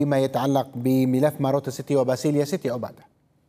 فيما يتعلق بملف ماروتا سيتي وباسيليا سيتي أو بعدها؟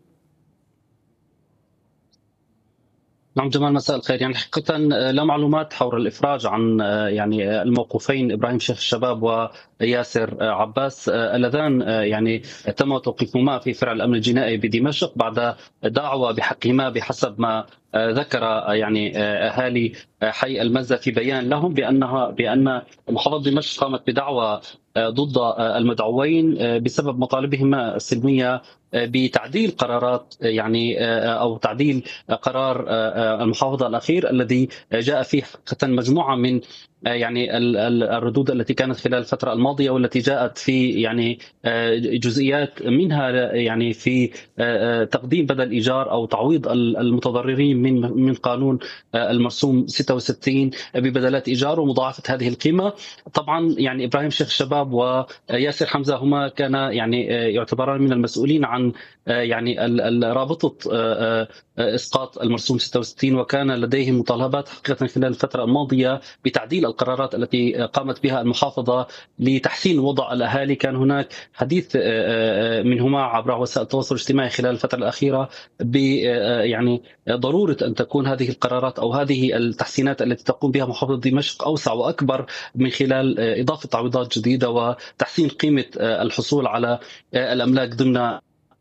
نعم جمال، مساء الخير. يعني حقيقة لا معلومات حول الإفراج عن يعني الموقوفين إبراهيم شيخ الشباب وياسر عباس اللذان يعني تم توقيفهما في فرع الأمن الجنائي بدمشق بعد دعوى بحقهما بحسب ما ذكر يعني أهالي حي المزة في بيان لهم بأن محافظة دمشق قامت بدعوى ضد المدعوين بسبب مطالبهما السلمية بتعديل قرارات يعني أو تعديل قرار المحافظة الأخير الذي جاء فيه حقيقة مجموعة من يعني الردود التي كانت خلال الفترة الماضية والتي جاءت في يعني جزئيات منها يعني في تقديم بدل إيجار أو تعويض المتضررين من قانون المرسوم 66 ببدلات إيجار ومضاعفة هذه القيمة. طبعا يعني إبراهيم شيخ الشباب وياسر حمزة هما كان يعني يعتبران من المسؤولين عن يعني رابطة إسقاط المرسوم 66، وكان لديهم مطالبات حقيقة خلال الفترة الماضية بتعديل القرارات التي قامت بها المحافظة لتحسين وضع الأهالي. كان هناك حديث منهما عبر وسائل التواصل الاجتماعي خلال الفترة الأخيرة ب يعني ضرورة أن تكون هذه القرارات أو هذه التحسينات التي تقوم بها محافظة دمشق أوسع وأكبر من خلال إضافة تعويضات جديدة وتحسين قيمة الحصول على الأملاك ضمن.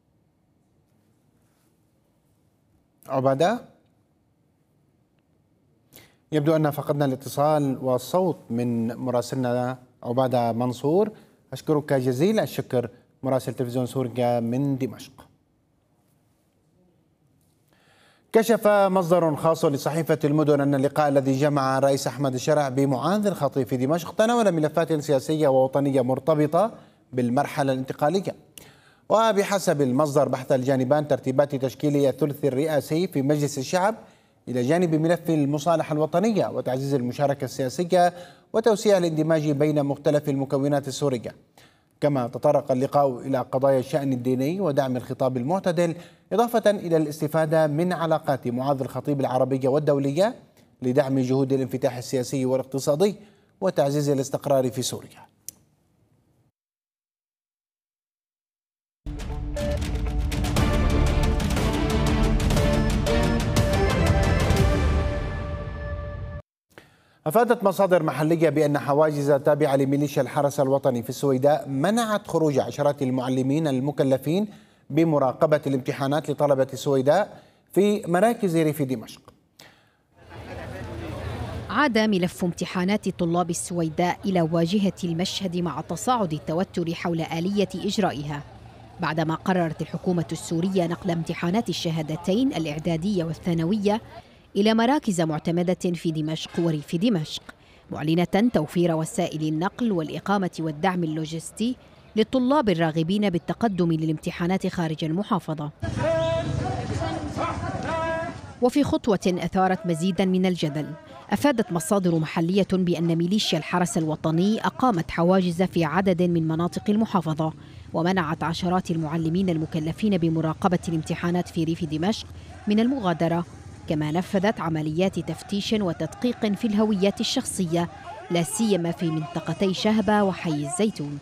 عبادة، يبدو أن فقدنا الاتصال والصوت من مراسلنا عبادة منصور. أشكرك جزيل الشكر مراسل تلفزيون سوريا من دمشق. كشف مصدر خاص لصحيفة المدن أن اللقاء الذي جمع الرئيس أحمد الشرع بمعاذ الخطيب في دمشق تناول ملفات سياسية ووطنية مرتبطة بالمرحلة الانتقالية. وبحسب المصدر بحث الجانبان ترتيبات تشكيل الثلث الرئاسي في مجلس الشعب إلى جانب ملف المصالحة الوطنية وتعزيز المشاركة السياسية وتوسيع الاندماج بين مختلف المكونات السورية. كما تطرق اللقاء إلى قضايا الشأن الديني ودعم الخطاب المعتدل، إضافة إلى الاستفادة من علاقات معاذ الخطيب العربية والدولية لدعم جهود الانفتاح السياسي والاقتصادي وتعزيز الاستقرار في سوريا. أفادت مصادر محلية بأن حواجز تابعة لميليشيا الحرس الوطني في السويداء منعت خروج عشرات المعلمين المكلفين بمراقبة الامتحانات لطلبة السويداء في مراكز ريف دمشق. عاد ملف امتحانات طلاب السويداء إلى واجهة المشهد مع تصاعد التوتر حول آلية إجرائها، بعدما قررت الحكومة السورية نقل امتحانات الشهادتين الإعدادية والثانوية إلى مراكز معتمدة في دمشق وريف دمشق، معلنة توفير وسائل النقل والإقامة والدعم اللوجستي للطلاب الراغبين بالتقدم للامتحانات خارج المحافظة. وفي خطوة أثارت مزيدا من الجدل، أفادت مصادر محلية بأن ميليشيا الحرس الوطني أقامت حواجز في عدد من مناطق المحافظة ومنعت عشرات المعلمين المكلفين بمراقبة الامتحانات في ريف دمشق من المغادرة، كما نفذت عمليات تفتيش وتدقيق في الهويات الشخصية لا سيما في منطقتي شهبة وحي الزيتون.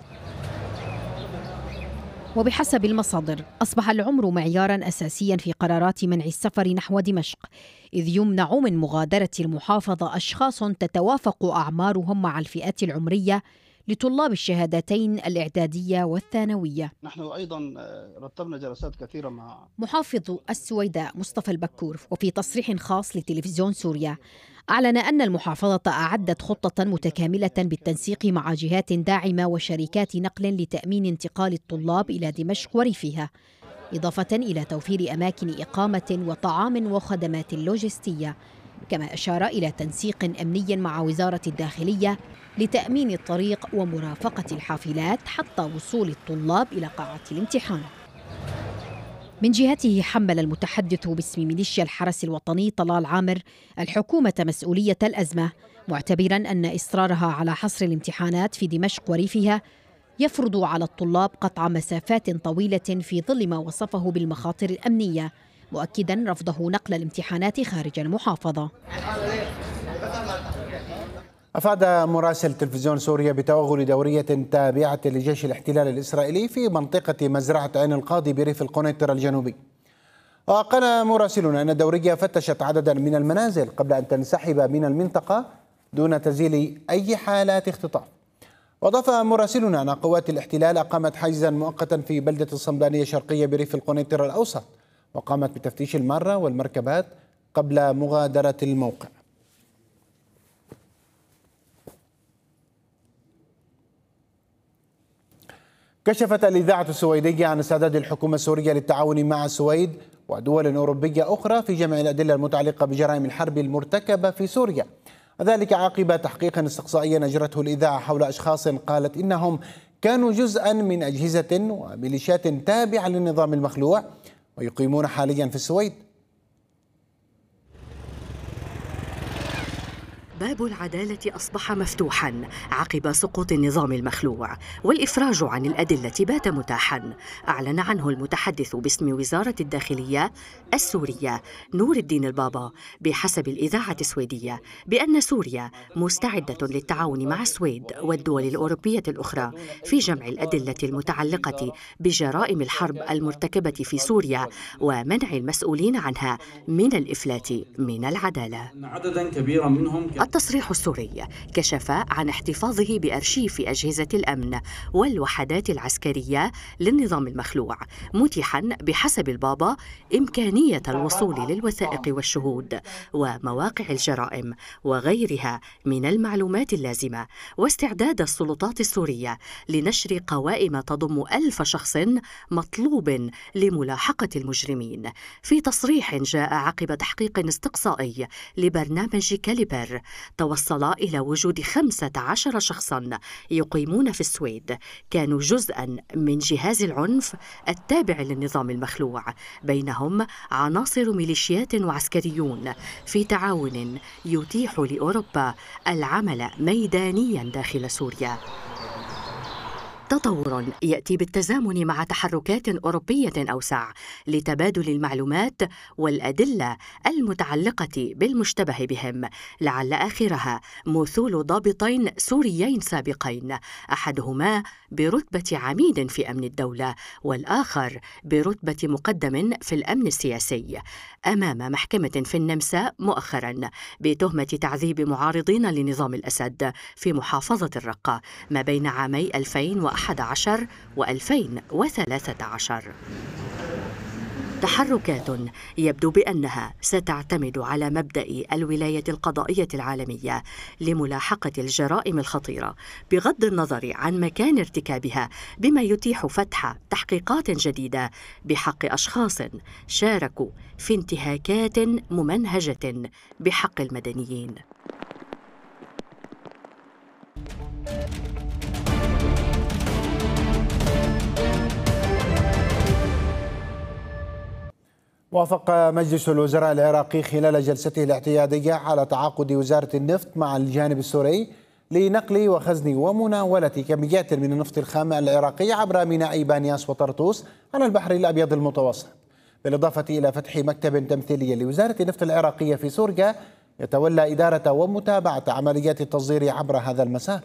وبحسب المصادر أصبح العمر معياراً أساسياً في قرارات منع السفر نحو دمشق، إذ يمنع من مغادرة المحافظة أشخاص تتوافق أعمارهم مع الفئات العمرية لطلاب الشهادتين الإعدادية والثانوية. نحن أيضا رتبنا جلسات كثيرة مع محافظ السويداء مصطفى البكور، وفي تصريح خاص لتلفزيون سوريا أعلن أن المحافظة أعدت خطة متكاملة بالتنسيق مع جهات داعمة وشركات نقل لتأمين انتقال الطلاب إلى دمشق وريفها، إضافة إلى توفير أماكن إقامة وطعام وخدمات لوجستية. كما أشار إلى تنسيق أمني مع وزارة الداخلية لتأمين الطريق ومرافقة الحافلات حتى وصول الطلاب إلى قاعة الامتحان. من جهته حمل المتحدث باسم ميليشيا الحرس الوطني طلال عامر الحكومة مسؤولية الأزمة، معتبراً أن إصرارها على حصر الامتحانات في دمشق وريفها يفرض على الطلاب قطع مسافات طويلة في ظل ما وصفه بالمخاطر الأمنية، مؤكداً رفضه نقل الامتحانات خارج المحافظة. أفاد مراسل تلفزيون سوريا بتوغل دورية تابعة لجيش الاحتلال الإسرائيلي في منطقة مزرعة عين القاضي بريف القنيطرة الجنوبي. وقال مراسلنا أن الدورية فتشت عددا من المنازل قبل أن تنسحب من المنطقة دون تسجيل أي حالات اختطاف. وأضاف مراسلنا أن قوات الاحتلال أقامت حيزا مؤقتا في بلدة الصنبانية الشرقية بريف القنيطرة الأوسط، وقامت بتفتيش المارة والمركبات قبل مغادرة الموقع. كشفت الإذاعة السويدية عن استعداد الحكومة السورية للتعاون مع السويد ودول أوروبية أخرى في جمع الأدلة المتعلقة بجرائم الحرب المرتكبة في سوريا، ذلك عقب تحقيق استقصائي أجرته الإذاعة حول أشخاص قالت إنهم كانوا جزءا من أجهزة وميليشيات تابعة للنظام المخلوع ويقيمون حاليا في السويد. باب العدالة أصبح مفتوحاً عقب سقوط النظام المخلوع، والإفراج عن الأدلة بات متاحاً. أعلن عنه المتحدث باسم وزارة الداخلية السورية نور الدين البابا بحسب الإذاعة السويدية بأن سوريا مستعدة للتعاون مع السويد والدول الأوروبية الأخرى في جمع الأدلة المتعلقة بجرائم الحرب المرتكبة في سوريا ومنع المسؤولين عنها من الإفلات من العدالة. عدداً كبيراً منهم التصريح السوري كشف عن احتفاظه بأرشيف أجهزة الأمن والوحدات العسكرية للنظام المخلوع، متيحاً بحسب البابا إمكانية الوصول للوثائق والشهود ومواقع الجرائم وغيرها من المعلومات اللازمة، واستعداد السلطات السورية لنشر قوائم تضم 1000 شخص مطلوب لملاحقة المجرمين. في تصريح جاء عقب تحقيق استقصائي لبرنامج كاليبر توصل إلى وجود 15 شخصاً يقيمون في السويد كانوا جزءاً من جهاز العنف التابع للنظام المخلوع، بينهم عناصر ميليشيات وعسكريون، في تعاون يتيح لأوروبا العمل ميدانياً داخل سوريا. تطور يأتي بالتزامن مع تحركات أوروبية أوسع لتبادل المعلومات والأدلة المتعلقة بالمشتبه بهم، لعل آخرها مثول ضابطين سوريين سابقين، أحدهما برتبة عميد في أمن الدولة والآخر برتبة مقدم في الأمن السياسي، أمام محكمة في النمسا مؤخرا بتهمة تعذيب معارضين لنظام الأسد في محافظة الرقة ما بين عامي 2011 و2013. تحركات يبدو بأنها ستعتمد على مبدأ الولاية القضائية العالمية لملاحقة الجرائم الخطيرة بغض النظر عن مكان ارتكابها، بما يتيح فتح تحقيقات جديدة بحق أشخاص شاركوا في انتهاكات ممنهجة بحق المدنيين. وافق مجلس الوزراء العراقي خلال جلسته الاعتيادية على تعاقد وزارة النفط مع الجانب السوري لنقل وخزن ومناولة كميات من النفط الخام العراقي عبر ميناء بانياس وطرطوس على البحر الأبيض المتوسط، بالإضافة إلى فتح مكتب تمثيلي لوزارة النفط العراقية في سوريا يتولى إدارة ومتابعة عمليات التصدير عبر هذا المسار.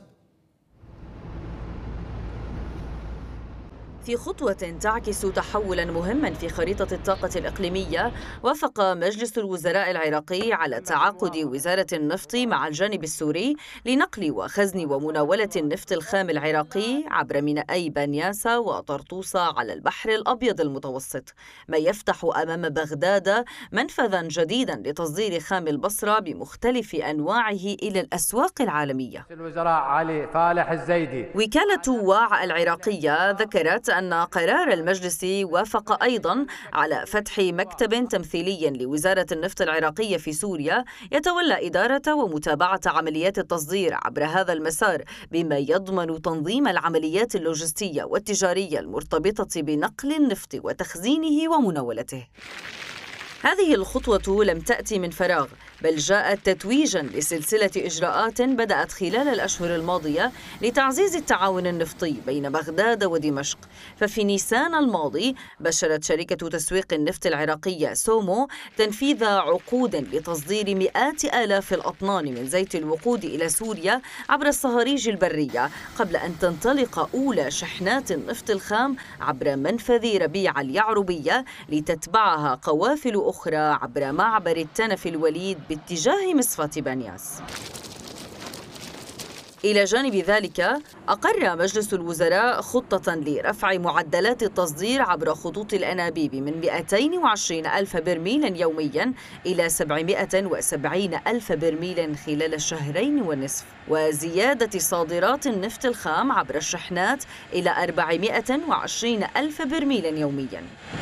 في خطوة تعكس تحولا مهما في خريطة الطاقة الإقليمية، وافق مجلس الوزراء العراقي على تعاقد وزارة النفط مع الجانب السوري لنقل وخزن ومناولة النفط الخام العراقي عبر مينائي بانياسا وطرطوس على البحر الأبيض المتوسط، ما يفتح أمام بغداد منفذا جديدا لتصدير خام البصرة بمختلف أنواعه إلى الأسواق العالمية. الوزراء علي فالح الزيدي. وكالة واع العراقية ذكرت أن قرار المجلس وافق أيضا على فتح مكتب تمثيلي لوزارة النفط العراقية في سوريا يتولى إدارة ومتابعة عمليات التصدير عبر هذا المسار، بما يضمن تنظيم العمليات اللوجستية والتجارية المرتبطة بنقل النفط وتخزينه ومناولته. هذه الخطوة لم تأتي من فراغ، بل جاءت تتويجا لسلسلة إجراءات بدأت خلال الأشهر الماضية لتعزيز التعاون النفطي بين بغداد ودمشق. ففي نيسان الماضي بشرت شركة تسويق النفط العراقية سومو تنفيذ عقود لتصدير مئات آلاف الأطنان من زيت الوقود إلى سوريا عبر الصهاريج البرية، قبل أن تنطلق أولى شحنات النفط الخام عبر منفذ ربيع اليعربية لتتبعها قوافل أخرى عبر معبر التنف الوليد باتجاه مصفاة بنياس. إلى جانب ذلك أقر مجلس الوزراء خطة لرفع معدلات التصدير عبر خطوط الأنابيب من 220 ألف برميل يوميا إلى 770 ألف برميل خلال الشهرين والنصف، وزيادة صادرات النفط الخام عبر الشحنات إلى 420 ألف برميل يوميا.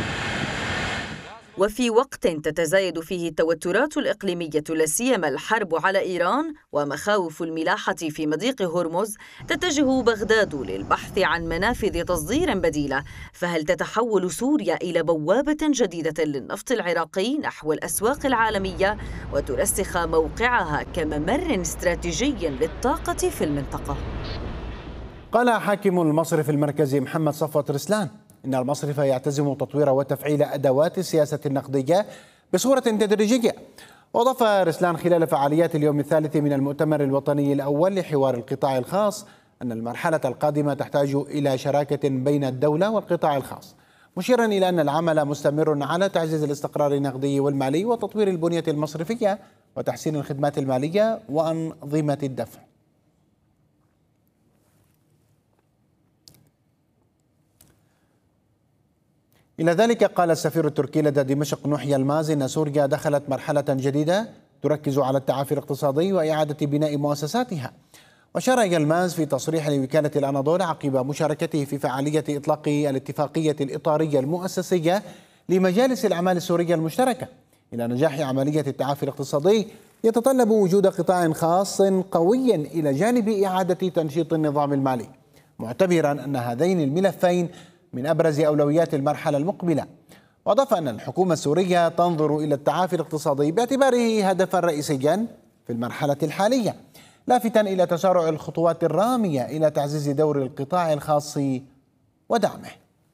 وفي وقت تتزايد فيه التوترات الإقليمية لا سيما الحرب على إيران ومخاوف الملاحة في مضيق هرمز، تتجه بغداد للبحث عن منافذ تصدير بديلة. فهل تتحول سوريا إلى بوابة جديدة للنفط العراقي نحو الأسواق العالمية وترسخ موقعها كممر استراتيجي للطاقة في المنطقة؟ قال حاكم المصرف المركزي محمد صفوت رسلان إن المصرف يعتزم تطوير وتفعيل أدوات السياسة النقدية بصورة تدريجية. وأضاف رسلان خلال فعاليات اليوم الثالث من المؤتمر الوطني الأول لحوار القطاع الخاص أن المرحلة القادمة تحتاج إلى شراكة بين الدولة والقطاع الخاص، مشيرا إلى أن العمل مستمر على تعزيز الاستقرار النقدي والمالي وتطوير البنية المصرفية وتحسين الخدمات المالية وأنظمة الدفع. إلى ذلك قال السفير التركي لدى دمشق نوح يلماز إن سوريا دخلت مرحلة جديدة تركز على التعافي الاقتصادي وإعادة بناء مؤسساتها. وأشار يلماز في تصريح لوكالة الأناضول عقب مشاركته في فعالية إطلاق الاتفاقية الإطارية المؤسسية لمجالس الأعمال السورية المشتركة إلى نجاح عملية التعافي الاقتصادي يتطلب وجود قطاع خاص قوي إلى جانب إعادة تنشيط النظام المالي، معتبرا أن هذين الملفين من أبرز أولويات المرحلة المقبلة. وأضاف أن الحكومة السورية تنظر إلى التعافي الاقتصادي باعتباره هدفا رئيسيا في المرحلة الحالية، لافتا إلى تسارع الخطوات الرامية إلى تعزيز دور القطاع الخاص ودعمه.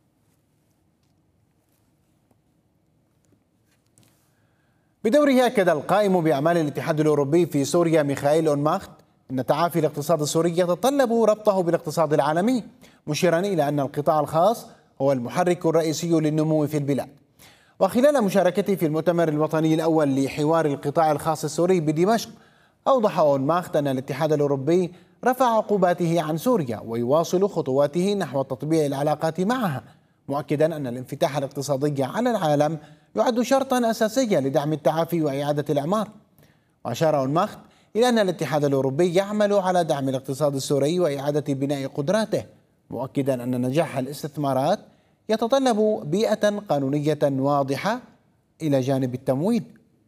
بدوره أكد القائم بأعمال الاتحاد الأوروبي في سوريا ميخائيل أونماخت أن تعافي الاقتصاد السوري يتطلب ربطه بالاقتصاد العالمي، مشيرا إلى أن القطاع الخاص هو المحرك الرئيسي للنمو في البلاد. وخلال مشاركته في المؤتمر الوطني الأول لحوار القطاع الخاص السوري بدمشق، أوضح أونماخت أن الاتحاد الأوروبي رفع عقوباته عن سوريا ويواصل خطواته نحو تطبيع العلاقات معها، مؤكدا أن الانفتاح الاقتصادي على العالم يعد شرطا أساسيا لدعم التعافي وإعادة الإعمار. وأشار أونماخت إلى أن الاتحاد الأوروبي يعمل على دعم الاقتصاد السوري وإعادة بناء قدراته، مؤكدا أن نجاح الاستثمارات يتطلب بيئة قانونية واضحة إلى جانب التمويل.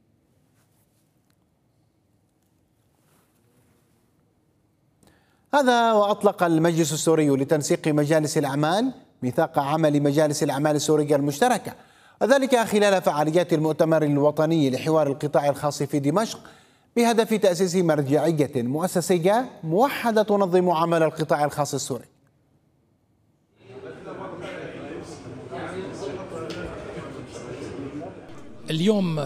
هذا وأطلق المجلس السوري لتنسيق مجالس الأعمال ميثاق عمل مجالس الأعمال السورية المشتركة، وذلك خلال فعاليات المؤتمر الوطني لحوار القطاع الخاص في دمشق بهدف تأسيس مرجعية مؤسسية موحدة تنظم عمل القطاع الخاص السوري. اليوم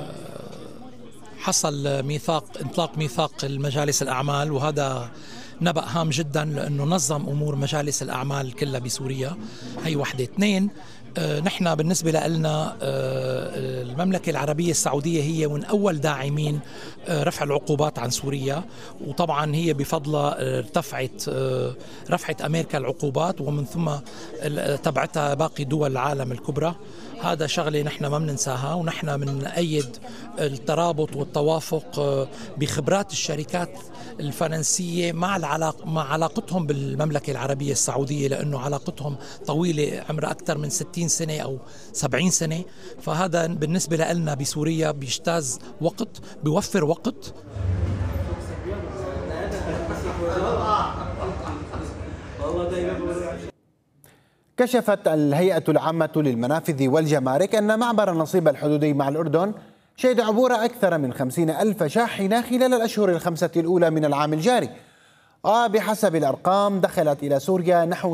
حصل انطلاق ميثاق المجالس الأعمال، وهذا نبأ هام جدا لأنه نظم أمور مجالس الأعمال كلها بسوريا. هي وحدة. اثنين، نحن بالنسبة لنا المملكة العربية السعودية هي من أول داعمين رفع العقوبات عن سوريا، وطبعا هي بفضلها رفعت أمريكا العقوبات ومن ثم تبعتها باقي دول العالم الكبرى. هذا شغلة نحن ما بننساها، ونحن بنأيد الترابط والتوافق بخبرات الشركات الفرنسية مع علاقتهم بالمملكة العربية السعودية، لأنه علاقتهم طويلة عمرها أكثر من 60 سنة أو 70 سنة. فهذا بالنسبة لنا بسوريا بيجتاز وقت، بيوفر وقت. كشفت الهيئة العامة للمنافذ والجمارك أن معبر النصيب الحدودي مع الأردن شهد عبور أكثر من 50,000 شاحنة خلال الأشهر الخمسة الأولى من العام الجاري. وبحسب الأرقام دخلت إلى سوريا نحو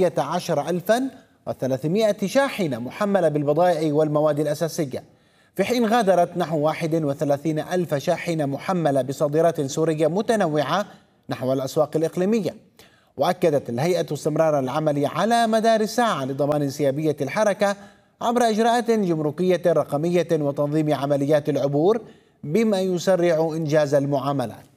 18,300 شاحنة محملة بالبضائع والمواد الأساسية، في حين غادرت نحو 31,000 شاحنة محملة بصادرات سورية متنوعة نحو الأسواق الإقليمية. وأكدت الهيئة استمرار العمل على مدار الساعة لضمان انسيابية الحركة عبر إجراءات جمركية رقمية وتنظيم عمليات العبور بما يسرع إنجاز المعاملات.